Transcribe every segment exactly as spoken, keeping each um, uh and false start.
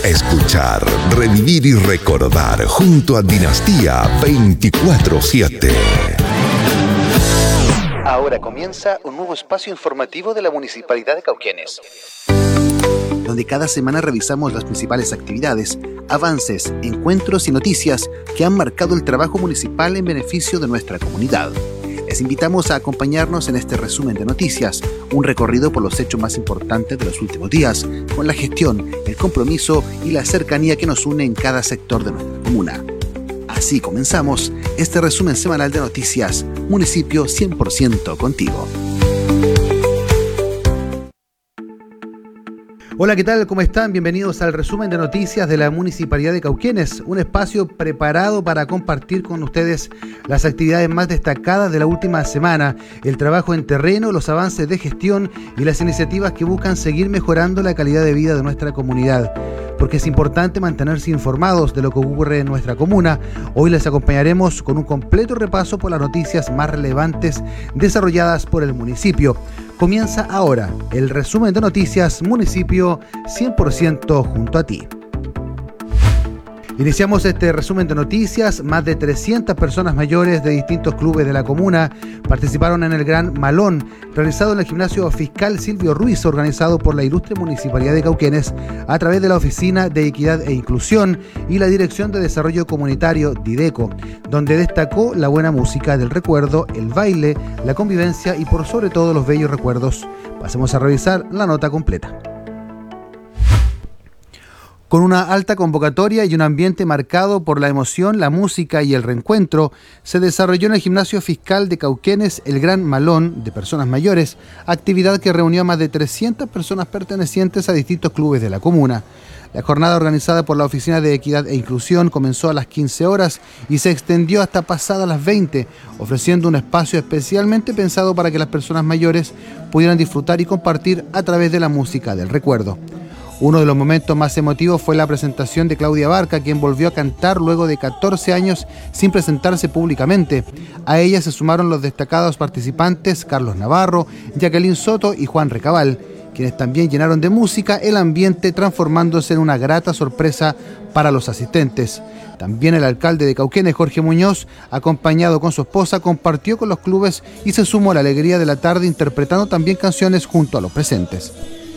escuchar, revivir y recordar junto a Dinastía veinticuatro siete. Ahora comienza un nuevo espacio informativo de la Municipalidad de Cauquenes, donde cada semana revisamos las principales actividades, avances, encuentros y noticias que han marcado el trabajo municipal en beneficio de nuestra comunidad. Les invitamos a acompañarnos en este resumen de noticias, un recorrido por los hechos más importantes de los últimos días, con la gestión, el compromiso y la cercanía que nos une en cada sector de nuestra comuna. Así comenzamos este resumen semanal de noticias, Municipio cien por ciento contigo. Hola, ¿qué tal? ¿Cómo están? Bienvenidos al resumen de noticias de la Municipalidad de Cauquenes, un espacio preparado para compartir con ustedes las actividades más destacadas de la última semana, el trabajo en terreno, los avances de gestión y las iniciativas que buscan seguir mejorando la calidad de vida de nuestra comunidad. Porque es importante mantenerse informados de lo que ocurre en nuestra comuna. Hoy les acompañaremos con un completo repaso por las noticias más relevantes desarrolladas por el municipio. Comienza ahora el resumen de noticias Municipio cien por ciento junto a ti. Iniciamos este resumen de noticias. Más de trescientas personas mayores de distintos clubes de la comuna participaron en el Gran Malón, realizado en el Gimnasio Fiscal Silvio Ruiz, organizado por la ilustre Municipalidad de Cauquenes a través de la Oficina de Equidad e Inclusión y la Dirección de Desarrollo Comunitario, Dideco, donde destacó la buena música del recuerdo, el baile, la convivencia y por sobre todo los bellos recuerdos. Pasemos a revisar la nota completa. Con una alta convocatoria y un ambiente marcado por la emoción, la música y el reencuentro, se desarrolló en el Gimnasio Fiscal de Cauquenes el Gran Malón de Personas Mayores, actividad que reunió a más de trescientas personas pertenecientes a distintos clubes de la comuna. La jornada, organizada por la Oficina de Equidad e Inclusión, comenzó a las quince horas y se extendió hasta pasadas las veinte, ofreciendo un espacio especialmente pensado para que las personas mayores pudieran disfrutar y compartir a través de la música del recuerdo. Uno de los momentos más emotivos fue la presentación de Claudia Barca, quien volvió a cantar luego de catorce años sin presentarse públicamente. A ella se sumaron los destacados participantes Carlos Navarro, Jacqueline Soto y Juan Recabal, quienes también llenaron de música el ambiente, transformándose en una grata sorpresa para los asistentes. También el alcalde de Cauquenes, Jorge Muñoz, acompañado con su esposa, compartió con los clubes y se sumó a la alegría de la tarde, interpretando también canciones junto a los presentes.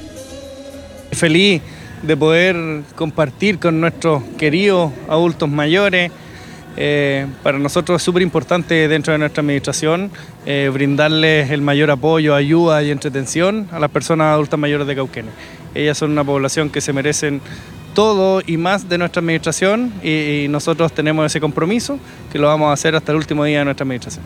Feliz de poder compartir con nuestros queridos adultos mayores. Eh, para nosotros es súper importante dentro de nuestra administración eh, brindarles el mayor apoyo, ayuda y entretención a las personas adultas mayores de Cauquenes. Ellas son una población que se merecen todo y más de nuestra administración y, y nosotros tenemos ese compromiso que lo vamos a hacer hasta el último día de nuestra administración.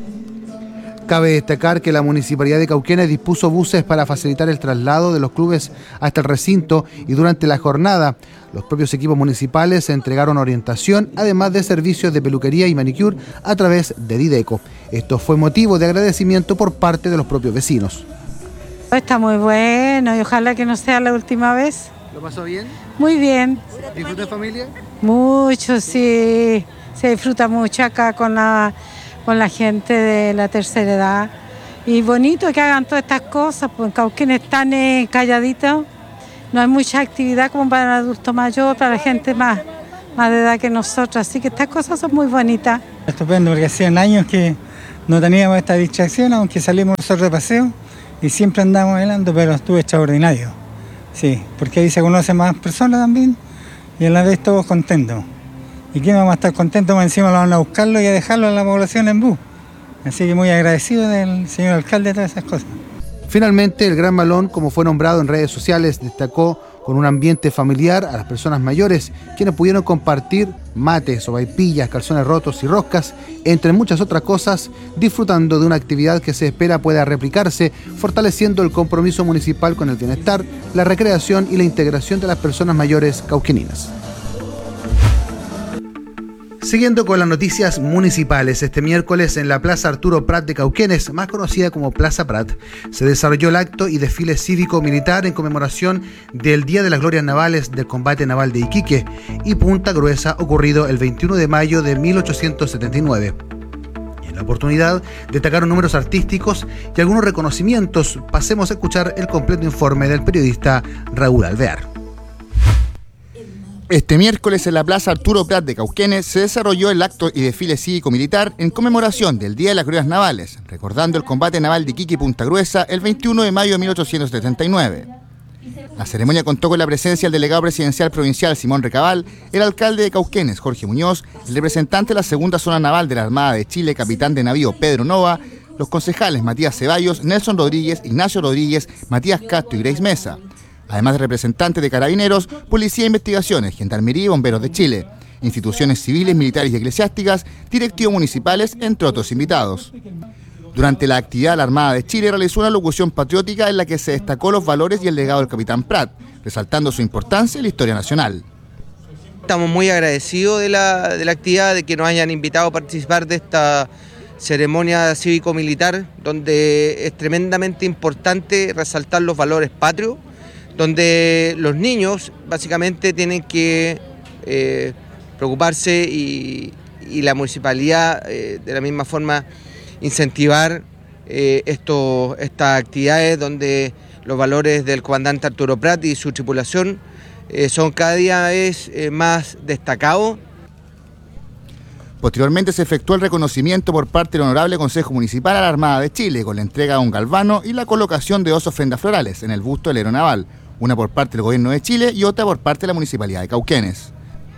Cabe destacar que la Municipalidad de Cauquenes dispuso buses para facilitar el traslado de los clubes hasta el recinto y durante la jornada los propios equipos municipales se entregaron orientación, además de servicios de peluquería y manicure a través de Dideco. Esto fue motivo de agradecimiento por parte de los propios vecinos. Está muy bueno y ojalá que no sea la última vez. ¿Lo pasó bien? Muy bien. ¿Disfrutó de familia? Mucho, sí. Se disfruta mucho acá con la... con la gente de la tercera edad. Y bonito que hagan todas estas cosas, porque Cauquenes están eh, calladitos, no hay mucha actividad como para el adulto mayor, para la gente más, más de edad que nosotros, así que estas cosas son muy bonitas. Estupendo, porque hacían años que no teníamos esta distracción, aunque salimos nosotros de paseo y siempre andamos bailando, pero estuvo extraordinario. Sí, porque ahí se conocen más personas también y a la vez todos contentos. ¿Y quién vamos a estar contentos? Más encima lo van a buscarlo y a dejarlo a la población en bus. Así que muy agradecido del señor alcalde de todas esas cosas. Finalmente, el Gran Malón, como fue nombrado en redes sociales, destacó con un ambiente familiar a las personas mayores, quienes pudieron compartir mates, sopaipillas, calzones rotos y roscas, entre muchas otras cosas, disfrutando de una actividad que se espera pueda replicarse, fortaleciendo el compromiso municipal con el bienestar, la recreación y la integración de las personas mayores cauqueninas. Siguiendo con las noticias municipales, este miércoles en la Plaza Arturo Prat de Cauquenes, más conocida como Plaza Prat, se desarrolló el acto y desfile cívico-militar en conmemoración del Día de las Glorias Navales del Combate Naval de Iquique y Punta Gruesa, ocurrido el veintiuno de mayo de mil ochocientos setenta y nueve. En la oportunidad destacaron números artísticos y algunos reconocimientos. Pasemos a escuchar el completo informe del periodista Raúl Alvear. Este miércoles en la Plaza Arturo Prat de Cauquenes se desarrolló el acto y desfile cívico-militar en conmemoración del Día de las Glorias Navales, recordando el combate naval de Iquique y Punta Gruesa el veintiuno de mayo de mil ochocientos setenta y nueve. La ceremonia contó con la presencia del delegado presidencial provincial Simón Recabal, el alcalde de Cauquenes Jorge Muñoz, el representante de la segunda zona naval de la Armada de Chile, capitán de navío Pedro Nova, los concejales Matías Ceballos, Nelson Rodríguez, Ignacio Rodríguez, Matías Castro y Grace Mesa, además de representantes de Carabineros, Policía de Investigaciones, Gendarmería y Bomberos de Chile, instituciones civiles, militares y eclesiásticas, directivos municipales, entre otros invitados. Durante la actividad, la Armada de Chile realizó una locución patriótica en la que se destacó los valores y el legado del capitán Prat, resaltando su importancia en la historia nacional. Estamos muy agradecidos de la, de la actividad, de que nos hayan invitado a participar de esta ceremonia cívico-militar, donde es tremendamente importante resaltar los valores patrios, donde los niños básicamente tienen que eh, preocuparse y, y la municipalidad eh, de la misma forma incentivar eh, esto, estas actividades donde los valores del comandante Arturo Prat y su tripulación eh, son cada día vez eh, más destacados. Posteriormente se efectuó el reconocimiento por parte del Honorable Consejo Municipal a la Armada de Chile con la entrega de un galvano y la colocación de dos ofrendas florales en el busto del héroe naval, una por parte del Gobierno de Chile y otra por parte de la Municipalidad de Cauquenes.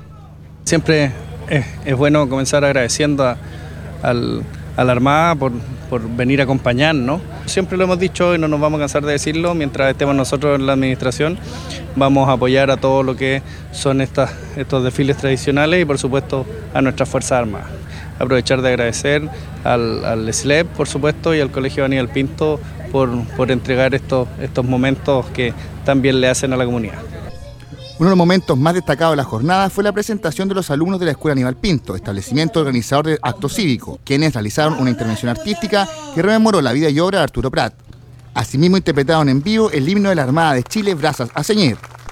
Siempre es, es bueno comenzar agradeciendo a, al, a la Armada por, por venir a acompañarnos. Siempre lo hemos dicho y no nos vamos a cansar de decirlo, mientras estemos nosotros en la administración vamos a apoyar a todo lo que son estas, estos desfiles tradicionales y por supuesto a nuestras Fuerzas Armadas. Aprovechar de agradecer al, al S L E P, por supuesto, y al Colegio Aníbal Pinto por, por entregar estos, estos momentos que también le hacen a la comunidad. Uno de los momentos más destacados de la jornada fue la presentación de los alumnos de la Escuela Aníbal Pinto, establecimiento organizador del acto cívico, quienes realizaron una intervención artística que rememoró la vida y obra de Arturo Prat. Asimismo interpretaron en vivo el himno de la Armada de Chile, Brazas a Ceñir.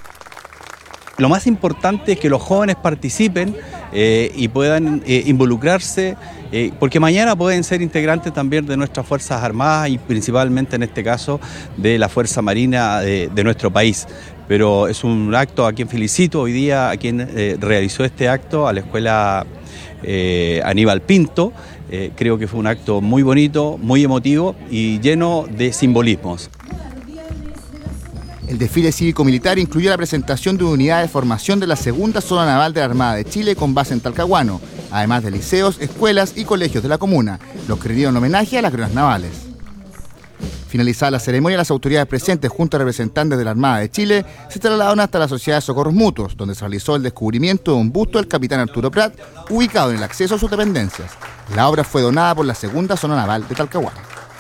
Lo más importante es que los jóvenes participen eh, y puedan eh, involucrarse, eh, porque mañana pueden ser integrantes también de nuestras Fuerzas Armadas y principalmente en este caso de la Fuerza Marina de, de nuestro país. Pero es un acto a quien felicito hoy día, a quien eh, realizó este acto, a la Escuela eh, Aníbal Pinto. Eh, creo que fue un acto muy bonito, muy emotivo y lleno de simbolismos. El desfile cívico-militar incluyó la presentación de una unidad de formación de la segunda zona naval de la Armada de Chile con base en Talcahuano, además de liceos, escuelas y colegios de la comuna, los que rindieron homenaje a las glorias navales. Finalizada la ceremonia, las autoridades presentes junto a representantes de la Armada de Chile se trasladaron hasta la Sociedad de Socorros Mutuos, donde se realizó el descubrimiento de un busto del capitán Arturo Prat, ubicado en el acceso a sus dependencias. La obra fue donada por la segunda zona naval de Talcahuano.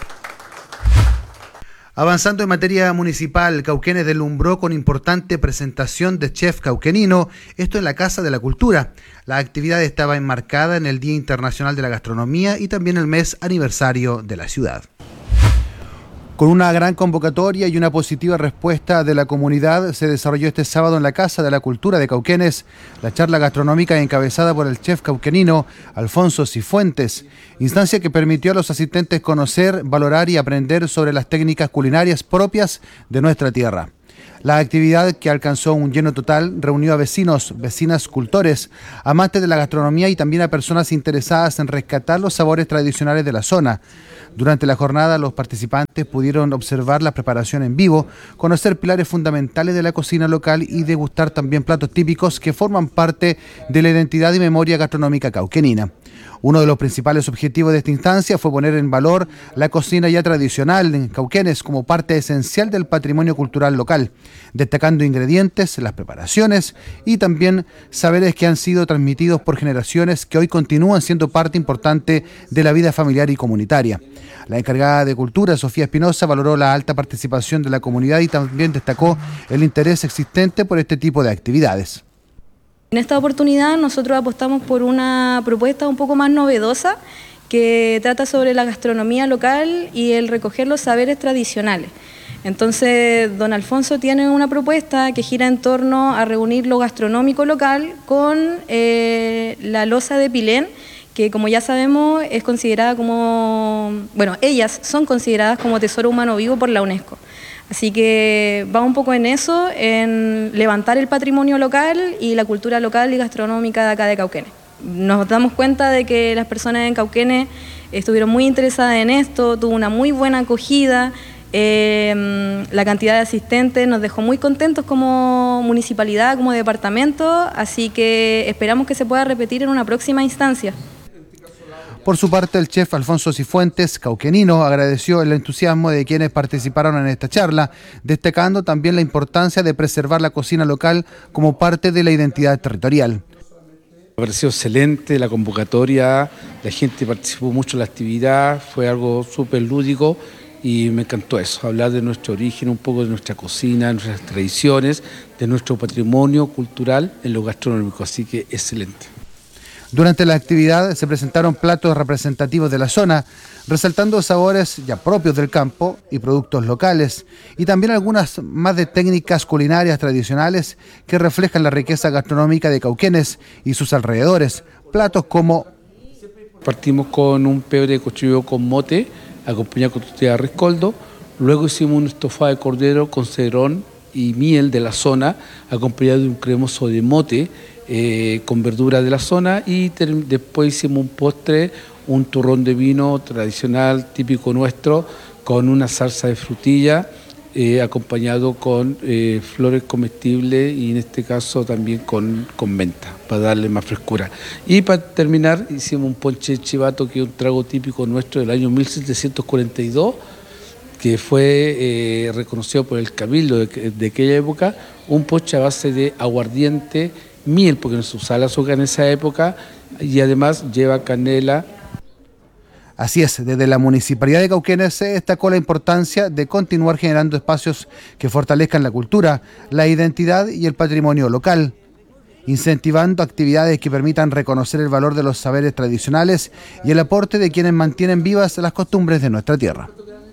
Avanzando en materia municipal, Cauquenes deslumbró con importante presentación de chef cauquenino, esto en la Casa de la Cultura. La actividad estaba enmarcada en el Día Internacional de la Gastronomía y también el mes aniversario de la ciudad. Con una gran convocatoria y una positiva respuesta de la comunidad, se desarrolló este sábado en la Casa de la Cultura de Cauquenes la charla gastronómica encabezada por el chef cauquenino Alfonso Cifuentes, instancia que permitió a los asistentes conocer, valorar y aprender sobre las técnicas culinarias propias de nuestra tierra. La actividad, que alcanzó un lleno total, reunió a vecinos, vecinas, cultores, amantes de la gastronomía y también a personas interesadas en rescatar los sabores tradicionales de la zona. Durante la jornada, los participantes pudieron observar la preparación en vivo, conocer pilares fundamentales de la cocina local y degustar también platos típicos que forman parte de la identidad y memoria gastronómica cauquenina. Uno de los principales objetivos de esta instancia fue poner en valor la cocina ya tradicional en Cauquenes como parte esencial del patrimonio cultural local, destacando ingredientes, las preparaciones y también saberes que han sido transmitidos por generaciones que hoy continúan siendo parte importante de la vida familiar y comunitaria. La encargada de Cultura, Sofía Espinosa, valoró la alta participación de la comunidad y también destacó el interés existente por este tipo de actividades. En esta oportunidad nosotros apostamos por una propuesta un poco más novedosa que trata sobre la gastronomía local y el recoger los saberes tradicionales. Entonces, don Alfonso tiene una propuesta que gira en torno a reunir lo gastronómico local con eh, la loza de Pilén, que como ya sabemos es considerada como, bueno, ellas son consideradas como tesoro humano vivo por la UNESCO. Así que va un poco en eso, en levantar el patrimonio local y la cultura local y gastronómica de acá de Cauquenes. Nos damos cuenta de que las personas en Cauquenes estuvieron muy interesadas en esto, tuvo una muy buena acogida, eh, la cantidad de asistentes nos dejó muy contentos como municipalidad, como departamento, así que esperamos que se pueda repetir en una próxima instancia. Por su parte, el chef Alfonso Cifuentes, cauquenino, agradeció el entusiasmo de quienes participaron en esta charla, destacando también la importancia de preservar la cocina local como parte de la identidad territorial. Me pareció excelente la convocatoria, la gente participó mucho en la actividad, fue algo súper lúdico y me encantó eso, hablar de nuestro origen, un poco de nuestra cocina, de nuestras tradiciones, de nuestro patrimonio cultural en lo gastronómico, así que excelente. Durante la actividad se presentaron platos representativos de la zona, resaltando sabores ya propios del campo y productos locales, y también algunas más de técnicas culinarias tradicionales que reflejan la riqueza gastronómica de Cauquenes y sus alrededores. Platos como... Partimos con un pebre de cochillo con mote, acompañado con tortilla de rescoldo, luego hicimos un estofado de cordero con cedrón y miel de la zona, acompañado de un cremoso de mote, Eh, con verduras de la zona, y después hicimos un postre, un turrón de vino tradicional típico nuestro con una salsa de frutilla eh, acompañado con eh, flores comestibles y en este caso también con, con menta para darle más frescura. Y para terminar hicimos un ponche de chivato, que es un trago típico nuestro del año mil setecientos cuarenta y dos, que fue eh, reconocido por el Cabildo de, de aquella época, un ponche a base de aguardiente, miel, porque no se usaba el azúcar en esa época, y además lleva canela. Así es, desde la Municipalidad de Cauquenes se destacó la importancia de continuar generando espacios que fortalezcan la cultura, la identidad y el patrimonio local, incentivando actividades que permitan reconocer el valor de los saberes tradicionales y el aporte de quienes mantienen vivas las costumbres de nuestra tierra.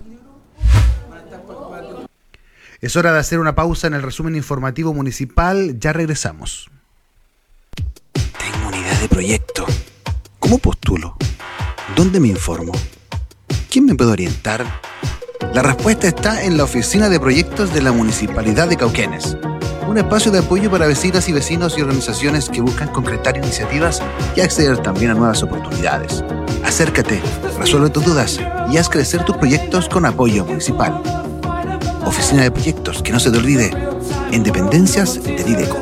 Es hora de hacer una pausa en el resumen informativo municipal, ya regresamos. Tengo una idea de proyecto. ¿Cómo postulo? ¿Dónde me informo? ¿Quién me puede orientar? La respuesta está en la Oficina de Proyectos de la Municipalidad de Cauquenes. Un espacio de apoyo para vecinas y vecinos y organizaciones que buscan concretar iniciativas y acceder también a nuevas oportunidades. Acércate, resuelve tus dudas y haz crecer tus proyectos con apoyo municipal. Oficina de Proyectos, que no se te olvide, en dependencias de Dideco.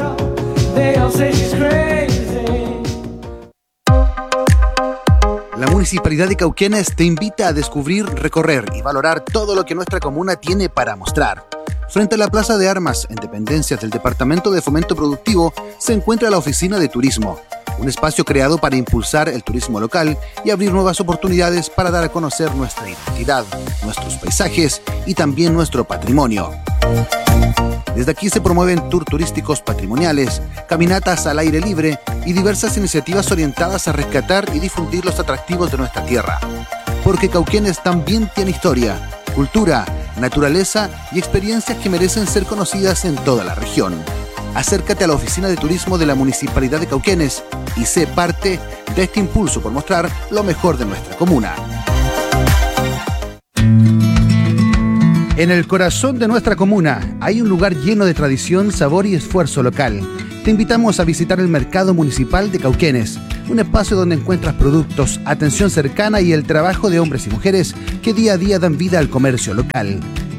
La Municipalidad de Cauquenes te invita a descubrir, recorrer y valorar todo lo que nuestra comuna tiene para mostrar. Frente a la Plaza de Armas, en dependencias del Departamento de Fomento Productivo, se encuentra la Oficina de Turismo, un espacio creado para impulsar el turismo local y abrir nuevas oportunidades para dar a conocer nuestra identidad, nuestros paisajes y también nuestro patrimonio. Desde aquí se promueven tours turísticos patrimoniales, caminatas al aire libre y diversas iniciativas orientadas a rescatar y difundir los atractivos de nuestra tierra. Porque Cauquenes también tiene historia, cultura, naturaleza y experiencias que merecen ser conocidas en toda la región. Acércate a la Oficina de Turismo de la Municipalidad de Cauquenes y sé parte de este impulso por mostrar lo mejor de nuestra comuna. En el corazón de nuestra comuna hay un lugar lleno de tradición, sabor y esfuerzo local. Te invitamos a visitar el Mercado Municipal de Cauquenes, un espacio donde encuentras productos, atención cercana y el trabajo de hombres y mujeres que día a día dan vida al comercio local.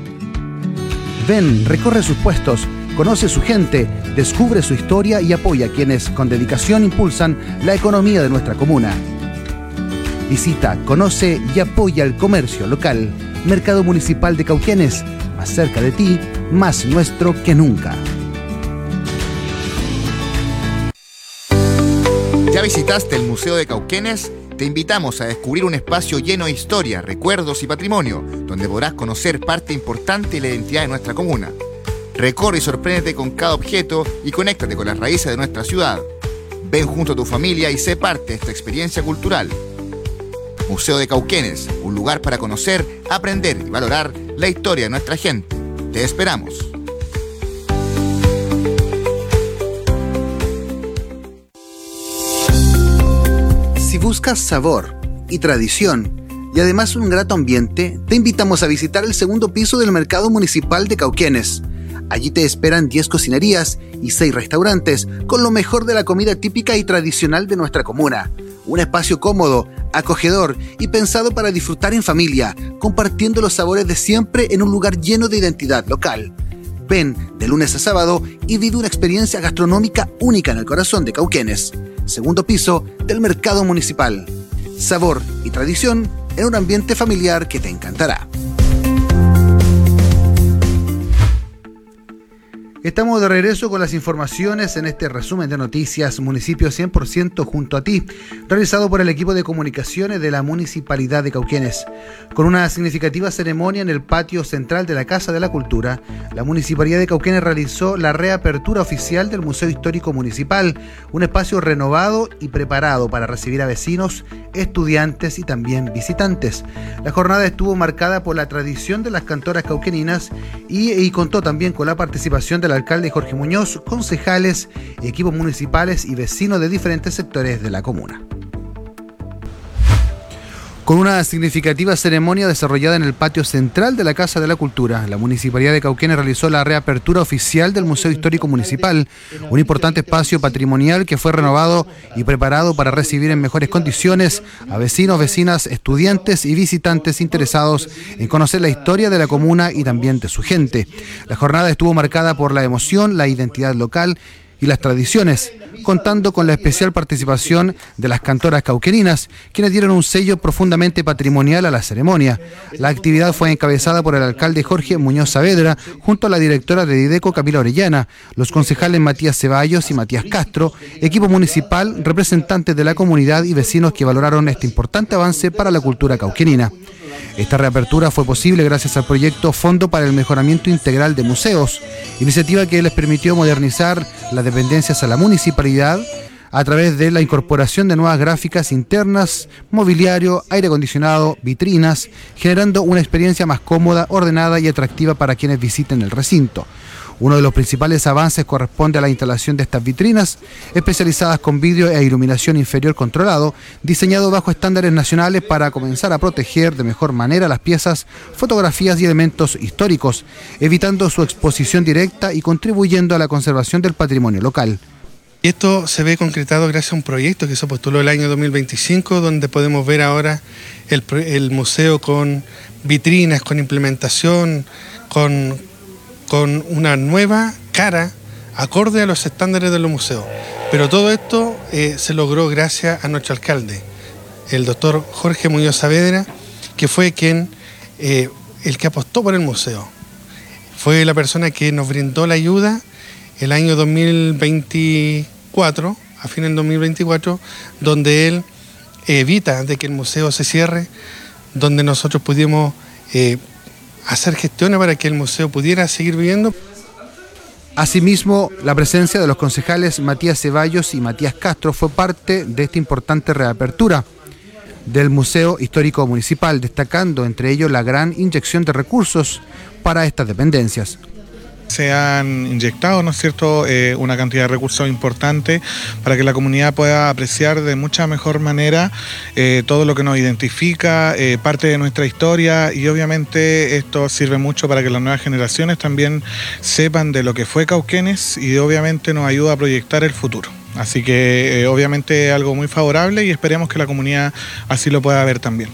Ven, recorre sus puestos, conoce su gente, descubre su historia y apoya a quienes con dedicación impulsan la economía de nuestra comuna. Visita, conoce y apoya el comercio local. Mercado Municipal de Cauquenes, más cerca de ti, más nuestro que nunca. ¿Ya visitaste el Museo de Cauquenes? Te invitamos a descubrir un espacio lleno de historia, recuerdos y patrimonio, donde podrás conocer parte importante de la identidad de nuestra comuna. Recorre y sorpréndete con cada objeto y conéctate con las raíces de nuestra ciudad. Ven junto a tu familia y sé parte de esta experiencia cultural. Museo de Cauquenes, un lugar para conocer, aprender y valorar la historia de nuestra gente. Te esperamos. Si buscas sabor y tradición, y además un grato ambiente, te invitamos a visitar el segundo piso del Mercado Municipal de Cauquenes. Allí te esperan diez cocinerías y seis restaurantes con lo mejor de la comida típica y tradicional de nuestra comuna. Un espacio cómodo, acogedor y pensado para disfrutar en familia, compartiendo los sabores de siempre en un lugar lleno de identidad local. Ven de lunes a sábado y vive una experiencia gastronómica única en el corazón de Cauquenes. Segundo piso del Mercado Municipal. Sabor y tradición en un ambiente familiar que te encantará. Estamos de regreso con las informaciones en este resumen de noticias Municipio cien por ciento junto a ti, realizado por el equipo de comunicaciones de la Municipalidad de Cauquenes. Con una significativa ceremonia en el patio central de la Casa de la Cultura, la Municipalidad de Cauquenes realizó la reapertura oficial del Museo Histórico Municipal, un espacio renovado y preparado para recibir a vecinos, estudiantes y también visitantes. La jornada estuvo marcada por la tradición de las cantoras cauqueninas y, y contó también con la participación de la alcalde Jorge Muñoz, concejales, equipos municipales y vecinos de diferentes sectores de la comuna. Con una significativa ceremonia desarrollada en el patio central de la Casa de la Cultura, la Municipalidad de Cauquenes realizó la reapertura oficial del Museo Histórico Municipal, un importante espacio patrimonial que fue renovado y preparado para recibir en mejores condiciones a vecinos, vecinas, estudiantes y visitantes interesados en conocer la historia de la comuna y también de su gente. La jornada estuvo marcada por la emoción, la identidad local y las tradiciones, contando con la especial participación de las cantoras cauqueninas, quienes dieron un sello profundamente patrimonial a la ceremonia. La actividad fue encabezada por el alcalde Jorge Muñoz Saavedra, junto a la directora de Dideco, Camila Orellana, los concejales Matías Ceballos y Matías Castro, equipo municipal, representantes de la comunidad y vecinos que valoraron este importante avance para la cultura cauquenina. Esta reapertura fue posible gracias al proyecto Fondo para el Mejoramiento Integral de Museos, iniciativa que les permitió modernizar las dependencias a la municipalidad a través de la incorporación de nuevas gráficas internas, mobiliario, aire acondicionado, vitrinas, generando una experiencia más cómoda, ordenada y atractiva para quienes visiten el recinto. Uno de los principales avances corresponde a la instalación de estas vitrinas, especializadas con vidrio e iluminación inferior controlado, diseñado bajo estándares nacionales para comenzar a proteger de mejor manera las piezas, fotografías y elementos históricos, evitando su exposición directa y contribuyendo a la conservación del patrimonio local. Esto se ve concretado gracias a un proyecto que se postuló el año dos mil veinticinco, donde podemos ver ahora el, el museo con vitrinas, con implementación, con... con una nueva cara acorde a los estándares de los museos. Pero todo esto eh, se logró gracias a nuestro alcalde, el doctor Jorge Muñoz Saavedra, que fue quien, eh, el que apostó por el museo. Fue la persona que nos brindó la ayuda el año dos mil veinticuatro, a fin del dos mil veinticuatro, donde él evita de que el museo se cierre, donde nosotros pudimos eh, hacer gestiones para que el museo pudiera seguir viviendo. Asimismo, la presencia de los concejales Matías Ceballos y Matías Castro fue parte de esta importante reapertura del Museo Histórico Municipal, destacando entre ellos la gran inyección de recursos para estas dependencias. Se han inyectado, ¿no es cierto?, eh, una cantidad de recursos importante para que la comunidad pueda apreciar de mucha mejor manera eh, todo lo que nos identifica, eh, parte de nuestra historia, y obviamente esto sirve mucho para que las nuevas generaciones también sepan de lo que fue Cauquenes y obviamente nos ayuda a proyectar el futuro. Así que eh, obviamente es algo muy favorable y esperemos que la comunidad así lo pueda ver también.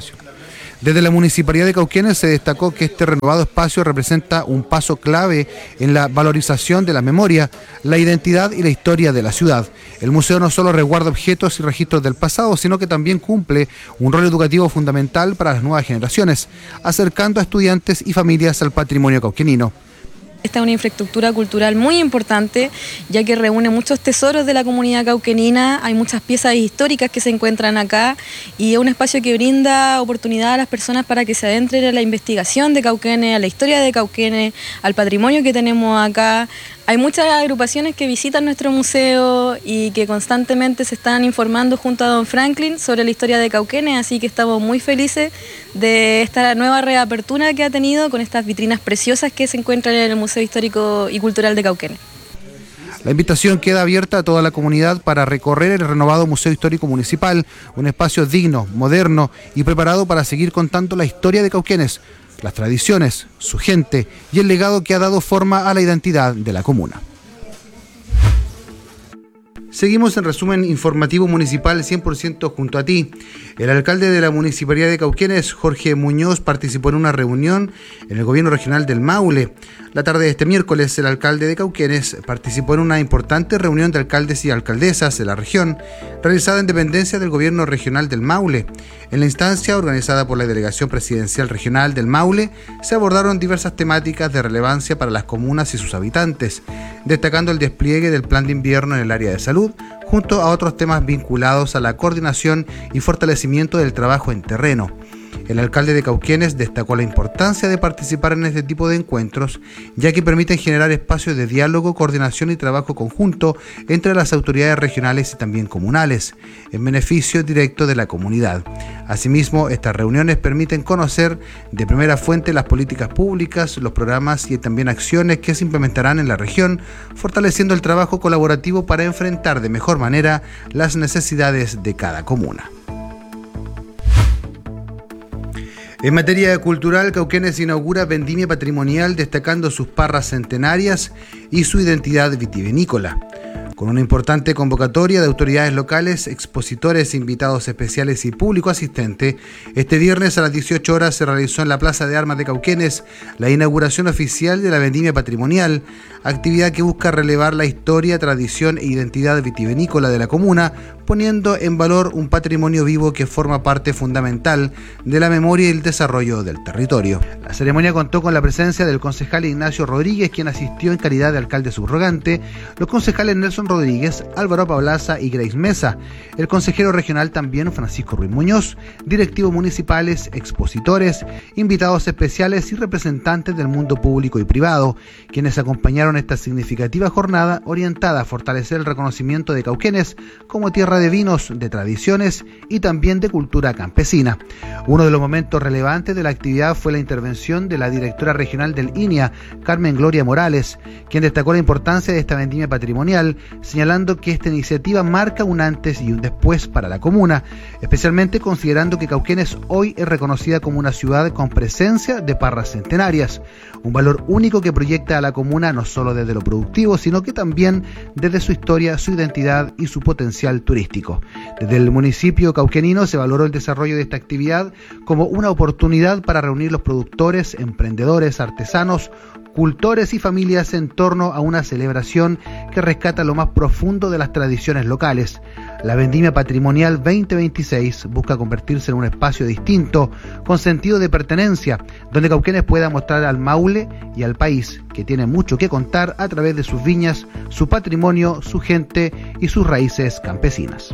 Desde la Municipalidad de Cauquenes se destacó que este renovado espacio representa un paso clave en la valorización de la memoria, la identidad y la historia de la ciudad. El museo no solo resguarda objetos y registros del pasado, sino que también cumple un rol educativo fundamental para las nuevas generaciones, acercando a estudiantes y familias al patrimonio cauquenino. Esta es una infraestructura cultural muy importante, ya que reúne muchos tesoros de la comunidad cauquenina, hay muchas piezas históricas que se encuentran acá y es un espacio que brinda oportunidad a las personas para que se adentren a la investigación de Cauquenes, a la historia de Cauquenes, al patrimonio que tenemos acá. Hay muchas agrupaciones que visitan nuestro museo y que constantemente se están informando junto a don Franklin sobre la historia de Cauquenes, así que estamos muy felices de esta nueva reapertura que ha tenido con estas vitrinas preciosas que se encuentran en el Museo Histórico y Cultural de Cauquenes. La invitación queda abierta a toda la comunidad para recorrer el renovado Museo Histórico Municipal, un espacio digno, moderno y preparado para seguir contando la historia de Cauquenes, las tradiciones, su gente y el legado que ha dado forma a la identidad de la comuna. Seguimos en resumen informativo municipal cien por ciento junto a ti. El alcalde de la Municipalidad de Cauquenes, Jorge Muñoz, participó en una reunión en el Gobierno Regional del Maule. La tarde de este miércoles, el alcalde de Cauquenes participó en una importante reunión de alcaldes y alcaldesas de la región, realizada en dependencia del Gobierno Regional del Maule. En la instancia, organizada por la Delegación Presidencial Regional del Maule, se abordaron diversas temáticas de relevancia para las comunas y sus habitantes, destacando el despliegue del plan de invierno en el área de salud, junto a otros temas vinculados a la coordinación y fortalecimiento del trabajo en terreno. El alcalde de Cauquenes destacó la importancia de participar en este tipo de encuentros, ya que permiten generar espacios de diálogo, coordinación y trabajo conjunto entre las autoridades regionales y también comunales, en beneficio directo de la comunidad. Asimismo, estas reuniones permiten conocer de primera fuente las políticas públicas, los programas y también acciones que se implementarán en la región, fortaleciendo el trabajo colaborativo para enfrentar de mejor manera las necesidades de cada comuna. En materia cultural, Cauquenes inaugura vendimia patrimonial destacando sus parras centenarias y su identidad vitivinícola. Con una importante convocatoria de autoridades locales, expositores, invitados especiales y público asistente, este viernes a las dieciocho horas se realizó en la Plaza de Armas de Cauquenes la inauguración oficial de la vendimia patrimonial, actividad que busca relevar la historia, tradición e identidad vitivinícola de la comuna, poniendo en valor un patrimonio vivo que forma parte fundamental de la memoria y el desarrollo del territorio. La ceremonia contó con la presencia del concejal Ignacio Rodríguez, quien asistió en calidad de alcalde subrogante, los concejales Nelson Rodríguez, Álvaro Pablaza y Grace Mesa, el consejero regional también Francisco Ruiz Muñoz, directivos municipales, expositores, invitados especiales y representantes del mundo público y privado, quienes acompañaron esta significativa jornada orientada a fortalecer el reconocimiento de Cauquenes como tierra de vinos, de tradiciones y también de cultura campesina. Uno de los momentos relevantes de la actividad fue la intervención de la directora regional del I N E A, Carmen Gloria Morales, quien destacó la importancia de esta vendimia patrimonial, señalando que esta iniciativa marca un antes y un después para la comuna, especialmente considerando que Cauquenes hoy es reconocida como una ciudad con presencia de parras centenarias, un valor único que proyecta a la comuna no solo desde lo productivo, sino que también desde su historia, su identidad y su potencial turístico. Desde el municipio cauquenino se valoró el desarrollo de esta actividad como una oportunidad para reunir los productores, emprendedores, artesanos, cultores y familias en torno a una celebración que rescata lo más profundo de las tradiciones locales. La Vendimia Patrimonial veinte veintiséis busca convertirse en un espacio distinto, con sentido de pertenencia, donde Cauquenes pueda mostrar al Maule y al país que tiene mucho que contar a través de sus viñas, su patrimonio, su gente y sus raíces campesinas.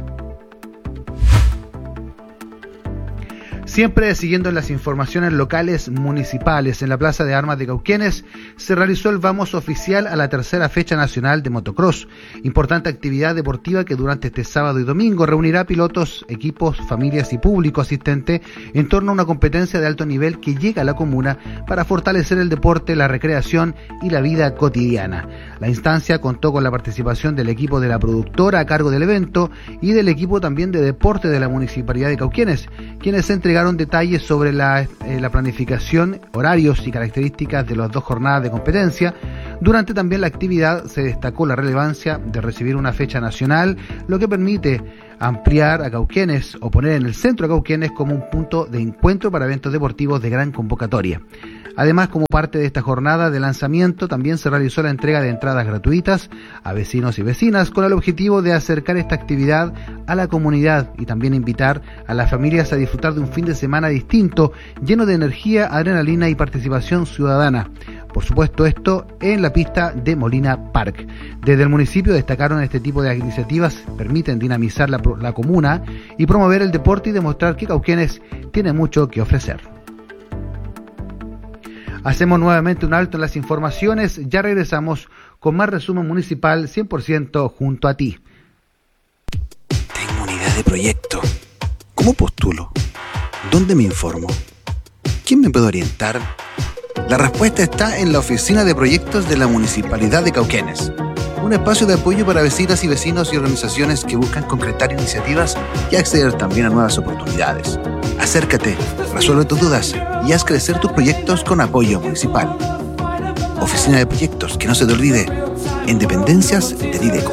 Siempre siguiendo las informaciones locales municipales, en la Plaza de Armas de Cauquenes se realizó el vamos oficial a la tercera fecha nacional de motocross, importante actividad deportiva que durante este sábado y domingo reunirá pilotos, equipos, familias y público asistente en torno a una competencia de alto nivel que llega a la comuna para fortalecer el deporte, la recreación y la vida cotidiana. La instancia contó con la participación del equipo de la productora a cargo del evento y del equipo también de deporte de la Municipalidad de Cauquenes, quienes entregaron detalles sobre la, eh, la planificación, horarios y características de las dos jornadas de competencia. Durante también la actividad se destacó la relevancia de recibir una fecha nacional, lo que permite ampliar a Cauquenes o poner en el centro a Cauquenes como un punto de encuentro para eventos deportivos de gran convocatoria. Además, como parte de esta jornada de lanzamiento, también se realizó la entrega de entradas gratuitas a vecinos y vecinas con el objetivo de acercar esta actividad a la comunidad y también invitar a las familias a disfrutar de un fin de semana distinto, lleno de energía, adrenalina y participación ciudadana. Por supuesto, esto en la pista de Molina Park. Desde el municipio destacaron este tipo de iniciativas permiten dinamizar la, la comuna y promover el deporte y demostrar que Cauquenes tiene mucho que ofrecer. Hacemos nuevamente un alto en las informaciones, ya regresamos con más resumen municipal cien por ciento junto a ti. Tengo una idea de proyecto. ¿Cómo postulo? ¿Dónde me informo? ¿Quién me puede orientar? La respuesta está en la Oficina de Proyectos de la Municipalidad de Cauquenes. un espacio de apoyo para vecinas y vecinos y organizaciones que buscan concretar iniciativas y acceder también a nuevas oportunidades. Acércate, resuelve tus dudas y haz crecer tus proyectos con apoyo municipal. Oficina de Proyectos, que no se te olvide, en dependencias de Dideco.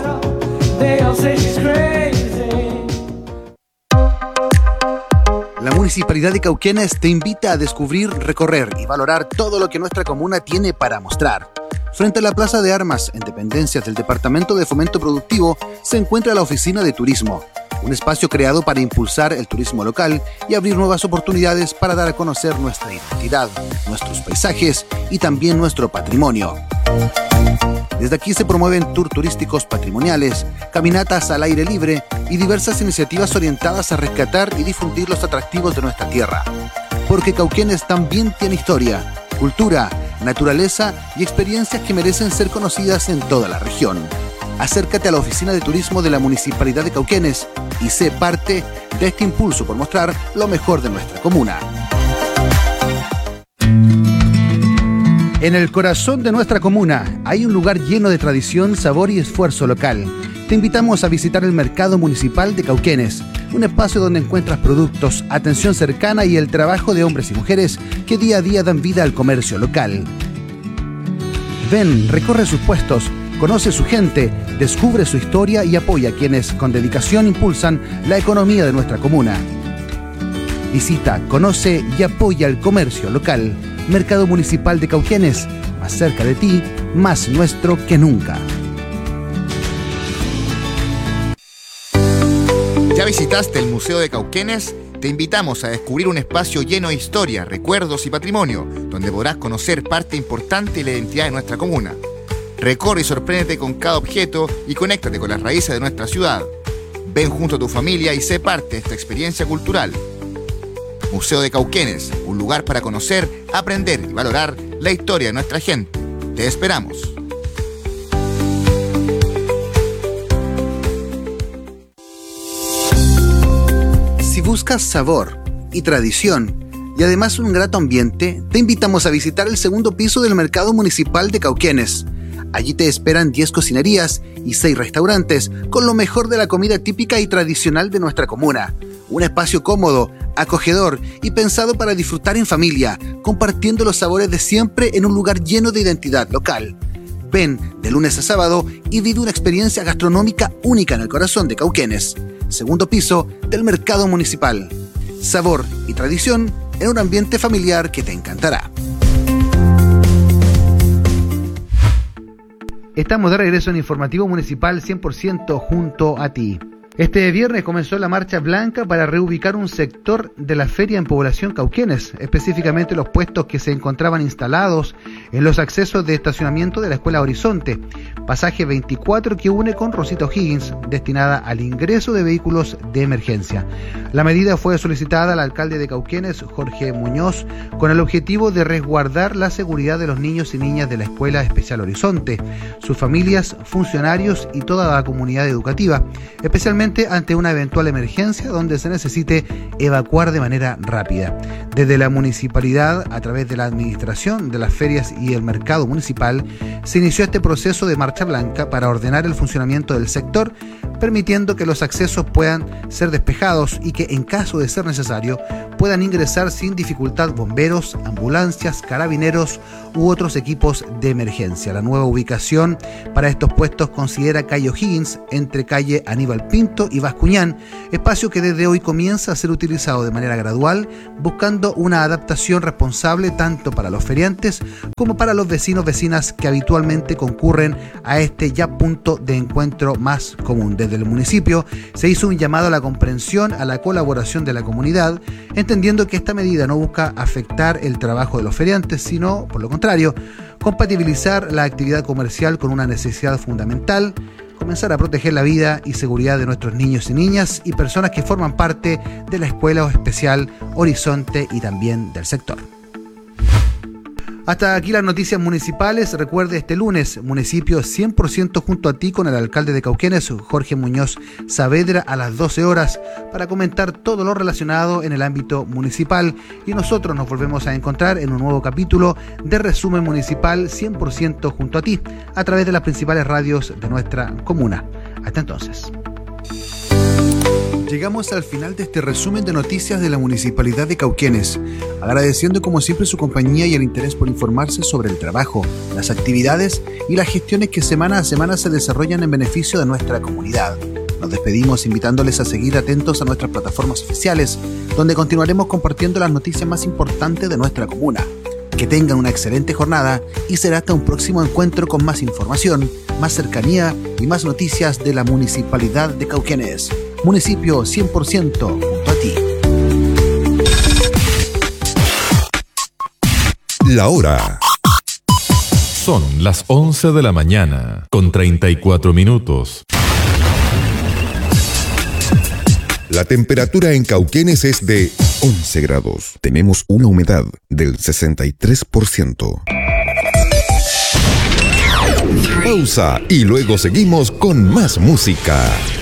La Municipalidad de Cauquenes te invita a descubrir, recorrer y valorar todo lo que nuestra comuna tiene para mostrar. Frente a la Plaza de Armas, en dependencias del Departamento de Fomento Productivo, se encuentra la Oficina de Turismo, un espacio creado para impulsar el turismo local y abrir nuevas oportunidades para dar a conocer nuestra identidad, nuestros paisajes y también nuestro patrimonio. Desde aquí se promueven tours turísticos patrimoniales, caminatas al aire libre y diversas iniciativas orientadas a rescatar y difundir los atractivos de nuestra tierra. Porque Cauquenes también tiene historia, cultura, naturaleza y experiencias que merecen ser conocidas en toda la región. Acércate a la Oficina de Turismo de la Municipalidad de Cauquenes y sé parte de este impulso por mostrar lo mejor de nuestra comuna. En el corazón de nuestra comuna hay un lugar lleno de tradición, sabor y esfuerzo local. Te invitamos a visitar el Mercado Municipal de Cauquenes, un espacio donde encuentras productos, atención cercana y el trabajo de hombres y mujeres que día a día dan vida al comercio local. Ven, recorre sus puestos, conoce su gente, descubre su historia y apoya a quienes con dedicación impulsan la economía de nuestra comuna. Visita, conoce y apoya el comercio local. Mercado Municipal de Cauquenes, más cerca de ti, más nuestro que nunca. ¿Ya visitaste el Museo de Cauquenes? Te invitamos a descubrir un espacio lleno de historia, recuerdos y patrimonio, donde podrás conocer parte importante de la identidad de nuestra comuna. Recorre y sorpréndete con cada objeto y conéctate con las raíces de nuestra ciudad. Ven junto a tu familia y sé parte de esta experiencia cultural. Museo de Cauquenes, un lugar para conocer, aprender y valorar la historia de nuestra gente. Te esperamos. Si buscas sabor y tradición y además un grato ambiente, te invitamos a visitar el segundo piso del Mercado Municipal de Cauquenes. Allí te esperan diez cocinerías y seis restaurantes con lo mejor de la comida típica y tradicional de nuestra comuna. Un espacio cómodo, acogedor y pensado para disfrutar en familia, compartiendo los sabores de siempre en un lugar lleno de identidad local. Ven de lunes a sábado y vive una experiencia gastronómica única en el corazón de Cauquenes. Segundo piso del Mercado Municipal. Sabor y tradición en un ambiente familiar que te encantará. Estamos de regreso en Informativo Municipal cien por ciento junto a ti. Este viernes comenzó la Marcha Blanca para reubicar un sector de la feria en población Cauquenes, específicamente los puestos que se encontraban instalados en los accesos de estacionamiento de la Escuela Horizonte, pasaje veinticuatro que une con Rosita O'Higgins, destinada al ingreso de vehículos de emergencia. La medida fue solicitada al alcalde de Cauquenes, Jorge Muñoz, con el objetivo de resguardar la seguridad de los niños y niñas de la Escuela Especial Horizonte, sus familias, funcionarios y toda la comunidad educativa, especialmente ante una eventual emergencia donde se necesite evacuar de manera rápida. Desde la municipalidad, a través de la administración de las ferias y el mercado municipal, se inició este proceso de marcha blanca para ordenar el funcionamiento del sector, permitiendo que los accesos puedan ser despejados y que, en caso de ser necesario, puedan ingresar sin dificultad bomberos, ambulancias, carabineros u otros equipos de emergencia. La nueva ubicación para estos puestos considera calle O'Higgins, entre calle Aníbal Pinto y Bascuñán, espacio que desde hoy comienza a ser utilizado de manera gradual, buscando una adaptación responsable tanto para los feriantes como para los vecinos vecinas que habitualmente concurren a este ya punto de encuentro más común. Desde el municipio se hizo un llamado a la comprensión, a la colaboración de la comunidad, entendiendo que esta medida no busca afectar el trabajo de los feriantes, sino, por lo contrario, compatibilizar la actividad comercial con una necesidad fundamental: comenzar a proteger la vida y seguridad de nuestros niños y niñas y personas que forman parte de la Escuela Especial Horizonte y también del sector. Hasta aquí las noticias municipales. Recuerde, este lunes, municipio cien por ciento junto a ti con el alcalde de Cauquenes, Jorge Muñoz Saavedra, a las doce horas para comentar todo lo relacionado en el ámbito municipal. Y nosotros nos volvemos a encontrar en un nuevo capítulo de Resumen Municipal cien por ciento junto a ti a través de las principales radios de nuestra comuna. Hasta entonces. Llegamos al final de este resumen de noticias de la Municipalidad de Cauquenes, agradeciendo como siempre su compañía y el interés por informarse sobre el trabajo, las actividades y las gestiones que semana a semana se desarrollan en beneficio de nuestra comunidad. Nos despedimos invitándoles a seguir atentos a nuestras plataformas oficiales, donde continuaremos compartiendo las noticias más importantes de nuestra comuna. Que tengan una excelente jornada y será hasta un próximo encuentro con más información, más cercanía y más noticias de la Municipalidad de Cauquenes. Municipio cien por ciento junto a ti. La hora. Son las once de la mañana, con treinta y cuatro minutos. La temperatura en Cauquenes es de once grados. Tenemos una humedad del sesenta y tres por ciento. Pausa y luego seguimos con más música.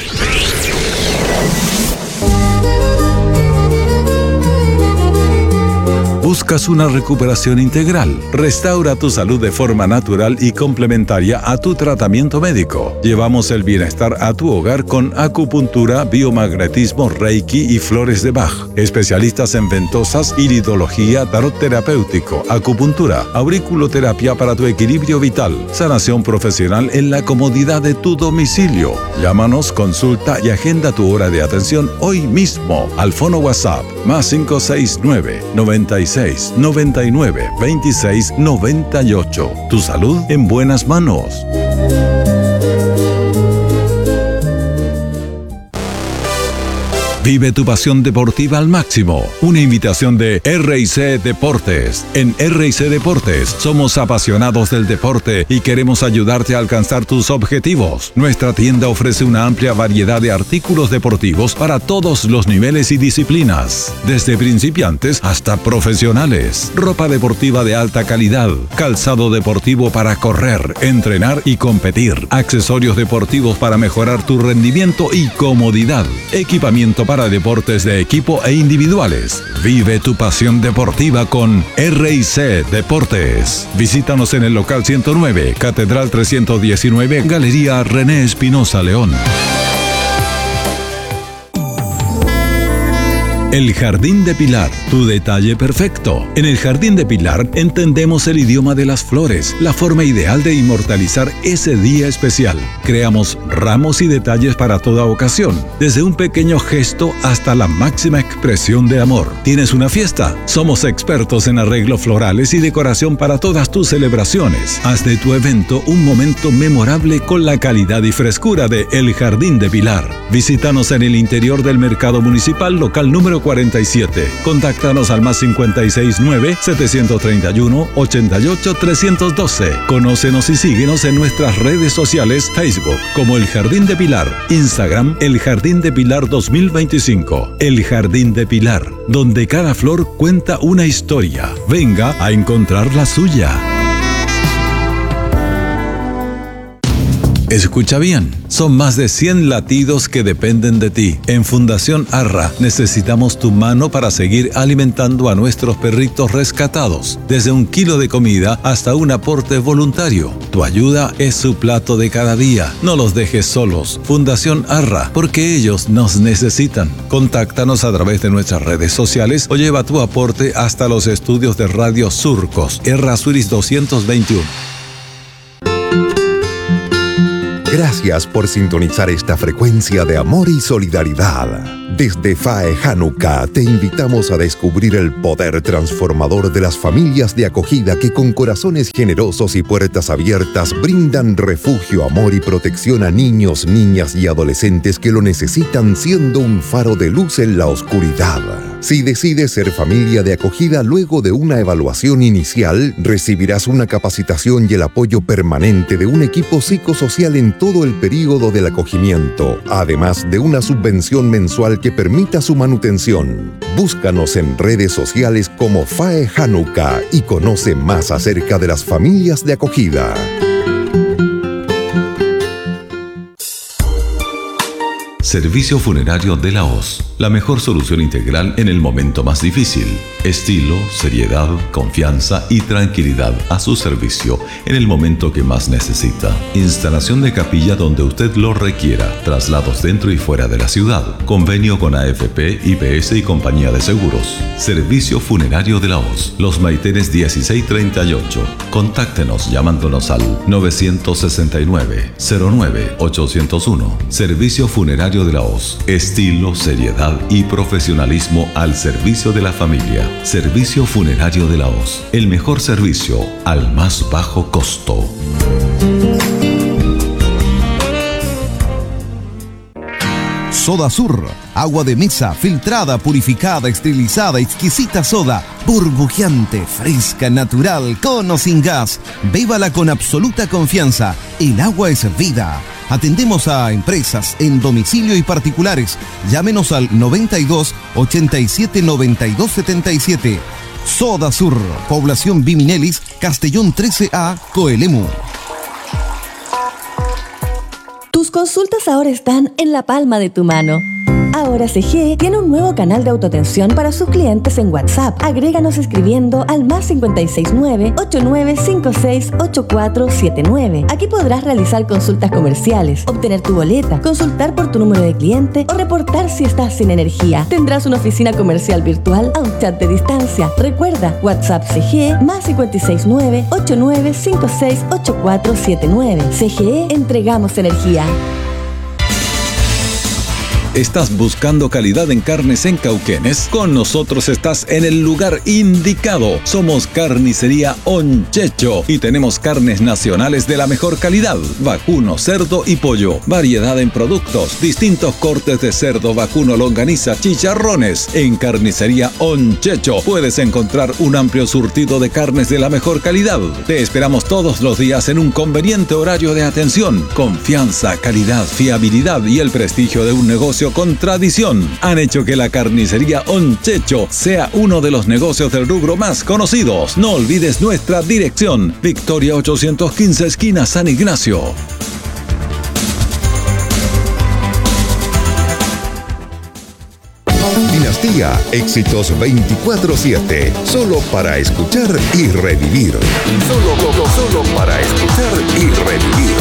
¿Buscas una recuperación integral? Restaura tu salud de forma natural y complementaria a tu tratamiento médico. Llevamos el bienestar a tu hogar con acupuntura, biomagnetismo, reiki y flores de Bach. Especialistas en ventosas, iridología, tarot terapéutico, acupuntura, auriculoterapia para tu equilibrio vital, sanación profesional en la comodidad de tu domicilio. Llámanos, consulta y agenda tu hora de atención hoy mismo al fono WhatsApp más cinco seis nueve, noventa y seis, noventa y nueve, veintiséis, noventa y ocho. Tu salud en buenas manos. Vive tu pasión deportiva al máximo. Una invitación de R y C Deportes. En R y C Deportes somos apasionados del deporte y queremos ayudarte a alcanzar tus objetivos. Nuestra tienda ofrece una amplia variedad de artículos deportivos para todos los niveles y disciplinas, desde principiantes hasta profesionales. Ropa deportiva de alta calidad, calzado deportivo para correr, entrenar y competir, accesorios deportivos para mejorar tu rendimiento y comodidad, equipamiento para deportes de equipo e individuales. Vive tu pasión deportiva con R y C Deportes. Visítanos en el local ciento nueve, Catedral trescientos diecinueve, Galería René Espinosa León. El Jardín de Pilar, tu detalle perfecto. En el Jardín de Pilar entendemos el idioma de las flores, la forma ideal de inmortalizar ese día especial. Creamos ramos y detalles para toda ocasión, desde un pequeño gesto hasta la máxima expresión de amor. ¿Tienes una fiesta? Somos expertos en arreglos florales y decoración para todas tus celebraciones. Haz de tu evento un momento memorable con la calidad y frescura de El Jardín de Pilar. Visítanos en el interior del Mercado Municipal, local número cuarenta y siete. Contáctanos al más cinco seis nueve, siete tres uno, ocho ocho, tres uno dos. Conócenos y síguenos en nuestras redes sociales, Facebook como El Jardín de Pilar, Instagram El Jardín de Pilar dos mil veinticinco. El Jardín de Pilar, donde cada flor cuenta una historia. Venga a encontrar la suya. Escucha bien, son más de cien latidos que dependen de ti. En Fundación Arra necesitamos tu mano para seguir alimentando a nuestros perritos rescatados, desde un kilo de comida hasta un aporte voluntario. Tu ayuda es su plato de cada día. No los dejes solos. Fundación Arra, porque ellos nos necesitan. Contáctanos a través de nuestras redes sociales o lleva tu aporte hasta los estudios de Radio Surcos, Errázuriz doscientos veintiuno. Gracias por sintonizar esta frecuencia de amor y solidaridad. Desde F A E Hanukkah te invitamos a descubrir el poder transformador de las familias de acogida que con corazones generosos y puertas abiertas brindan refugio, amor y protección a niños, niñas y adolescentes que lo necesitan, siendo un faro de luz en la oscuridad. Si decides ser familia de acogida luego de una evaluación inicial, recibirás una capacitación y el apoyo permanente de un equipo psicosocial en todo el período del acogimiento, además de una subvención mensual que permita su manutención. Búscanos en redes sociales como FAE Hanukkah y conoce más acerca de las familias de acogida. Servicio Funerario de la Hoz, la mejor solución integral en el momento más difícil. Estilo, seriedad, confianza y tranquilidad a su servicio en el momento que más necesita. Instalación de capilla donde usted lo requiera, traslados dentro y fuera de la ciudad, convenio con A F P, I P S y compañía de seguros. Servicio Funerario de la Hoz, Los Maitenes dieciséis treinta y ocho. Contáctenos llamándonos al nueve seis nueve, cero nueve, ocho cero uno. Servicio Funerario de la Hoz, estilo, seriedad y profesionalismo al servicio de la familia. Servicio Funerario de la Hoz, el mejor servicio al más bajo costo. Soda Sur, agua de mesa, filtrada, purificada, esterilizada, exquisita soda, burbujeante, fresca, natural, con o sin gas. Bébala con absoluta confianza. El agua es vida. Atendemos a empresas, en domicilio y particulares. Llámenos al noventa y dos, ochenta y siete, noventa y dos, setenta y siete. Soda Sur, población Biminelis, Castellón trece A, Coelemu. Tus consultas ahora están en la palma de tu mano. Ahora C G E tiene un nuevo canal de autoatención para sus clientes en WhatsApp. Agréganos escribiendo al más cinco seis nueve, ocho nueve cinco seis, ocho cuatro siete nueve. Aquí podrás realizar consultas comerciales, obtener tu boleta, consultar por tu número de cliente o reportar si estás sin energía. Tendrás una oficina comercial virtual a un chat de distancia. Recuerda, WhatsApp C G E más cinco seis nueve, ocho nueve cinco seis, ocho cuatro siete nueve. C G E, entregamos energía. ¿Estás buscando calidad en carnes en Cauquenes? Con nosotros estás en el lugar indicado. Somos Carnicería Onchecho y tenemos carnes nacionales de la mejor calidad: vacuno, cerdo y pollo. Variedad en productos, distintos cortes de cerdo, vacuno, longaniza, chicharrones. En Carnicería Onchecho puedes encontrar un amplio surtido de carnes de la mejor calidad. Te esperamos todos los días en un conveniente horario de atención. Confianza, calidad, fiabilidad y el prestigio de un negocio con tradición han hecho que la Carnicería Onchecho sea uno de los negocios del rubro más conocidos. No olvides nuestra dirección: Victoria ochocientos quince, esquina San Ignacio. Dinastía, éxitos veinticuatro siete, solo para escuchar y revivir. Solo, solo para escuchar y revivir.